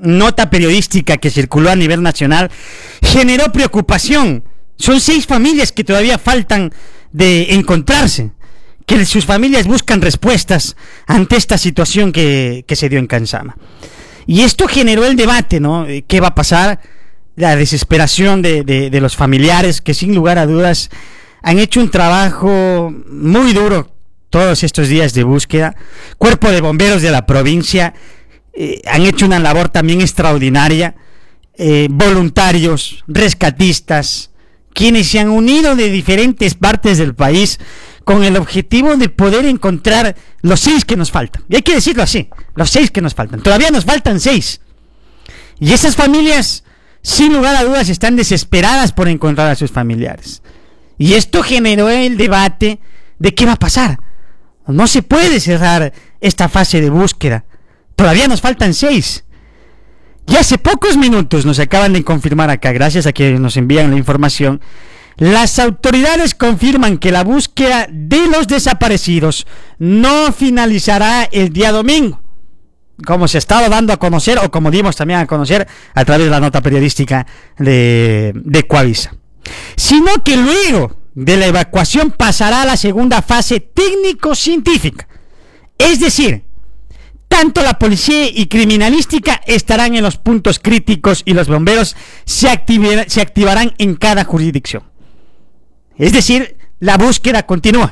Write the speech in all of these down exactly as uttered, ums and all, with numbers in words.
nota periodística que circuló a nivel nacional generó preocupación. Son seis familias que todavía faltan de encontrarse, que sus familias buscan respuestas ante esta situación que, que se dio en Cansama. Y esto generó el debate, ¿no? ¿Qué va a pasar? La desesperación de, de, de los familiares, que sin lugar a dudas han hecho un trabajo muy duro todos estos días de búsqueda. Cuerpo de Bomberos de la provincia eh, han hecho una labor también extraordinaria. Eh, voluntarios, rescatistas, quienes se han unido de diferentes partes del país con el objetivo de poder encontrar los seis que nos faltan. Y hay que decirlo así, los seis que nos faltan. Todavía nos faltan seis. Y esas familias, sin lugar a dudas, están desesperadas por encontrar a sus familiares. Y esto generó el debate de qué va a pasar. No se puede cerrar esta fase de búsqueda. Todavía nos faltan seis. Y hace pocos minutos nos acaban de confirmar acá, gracias a que nos envían la información, las autoridades confirman que la búsqueda de los desaparecidos no finalizará el día domingo, como se estaba dando a conocer, o como dimos también a conocer a través de la nota periodística de, de Coavisa, sino que luego de la evacuación pasará a la segunda fase técnico-científica. Es decir, tanto la policía y criminalística estarán en los puntos críticos y los bomberos se, activar, se activarán en cada jurisdicción. Es decir, la búsqueda continúa.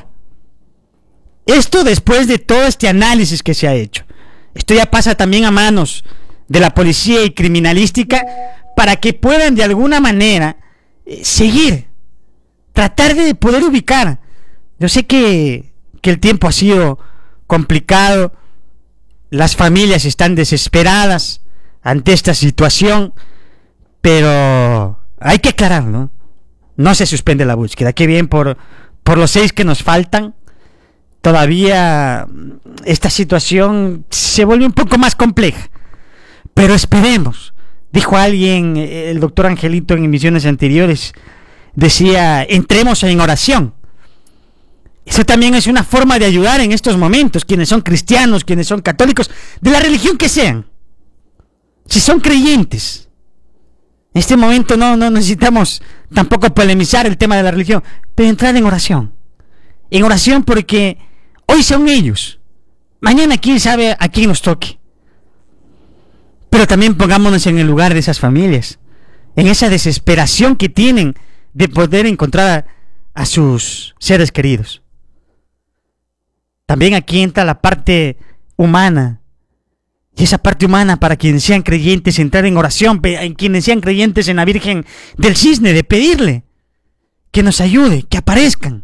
Esto después de todo este análisis que se ha hecho. Esto ya pasa también a manos de la policía y criminalística para que puedan de alguna manera eh, seguir, tratar de poder ubicar. Yo sé que, que el tiempo ha sido complicado, las familias están desesperadas ante esta situación, pero hay que aclarar, ¿no? No se suspende la búsqueda. Qué bien por, por los seis que nos faltan. Todavía esta situación se vuelve un poco más compleja, pero esperemos. Dijo alguien, el doctor Angelito en emisiones anteriores, decía, entremos en oración. Eso también es una forma de ayudar en estos momentos, quienes son cristianos, quienes son católicos, de la religión que sean. Si son creyentes, en este momento no, no necesitamos tampoco polemizar el tema de la religión, pero entrar en oración. En oración porque hoy son ellos, mañana quién sabe a quién nos toque. Pero también pongámonos en el lugar de esas familias, en esa desesperación que tienen de poder encontrar a, a sus seres queridos. También aquí entra la parte humana. Y esa parte humana, para quienes sean creyentes, entrar en oración, en quienes sean creyentes en la Virgen del Cisne, de pedirle que nos ayude, que aparezcan,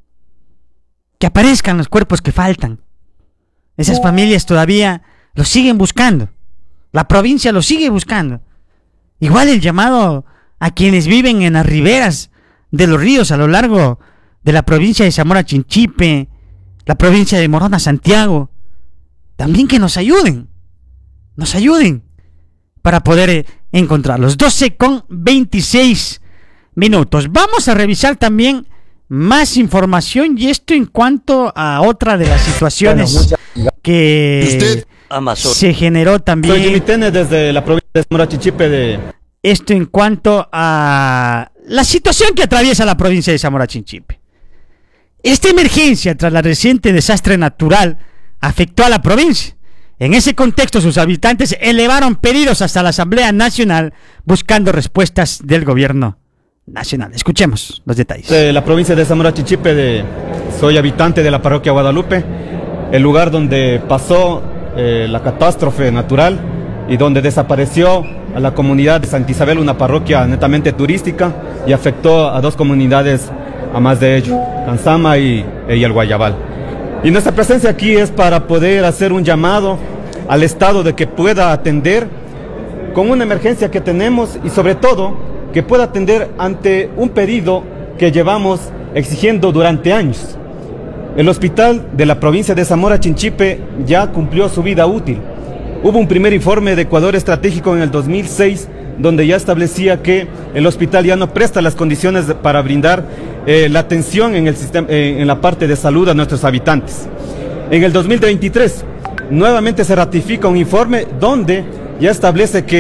que aparezcan los cuerpos que faltan. Esas familias todavía los siguen buscando, la provincia los sigue buscando. Igual el llamado a quienes viven en las riberas de los ríos a lo largo de la provincia de Zamora Chinchipe, la provincia de Morona Santiago, también que nos ayuden. Nos ayuden para poder eh, encontrarlos. doce con veintiséis minutos. Vamos a revisar también más información, y esto en cuanto a otra de las situaciones bueno, que se generó también. Soy Jimmy Tene desde la provincia de Zamora Chinchipe de... Esto en cuanto a la situación que atraviesa la provincia de Zamora Chinchipe. Esta emergencia tras la reciente desastre natural afectó a la provincia. En ese contexto, sus habitantes elevaron pedidos hasta la Asamblea Nacional buscando respuestas del gobierno nacional. Escuchemos los detalles. De la provincia de Zamora Chinchipe, de, soy habitante de la parroquia Guadalupe, el lugar donde pasó eh, la catástrofe natural y donde desapareció a la comunidad de Santa Isabel, una parroquia netamente turística, y afectó a dos comunidades a más de ello, Cansama y, y el Guayabal. Y nuestra presencia aquí es para poder hacer un llamado al Estado de que pueda atender con una emergencia que tenemos, y sobre todo que pueda atender ante un pedido que llevamos exigiendo durante años. El hospital de la provincia de Zamora Chinchipe ya cumplió su vida útil. Hubo un primer informe de Ecuador Estratégico en el dos mil seis donde ya establecía que el hospital ya no presta las condiciones para brindar eh, la atención en, el sistema, eh, en la parte de salud a nuestros habitantes. En el dos mil veintitrés nuevamente se ratifica un informe donde ya establece que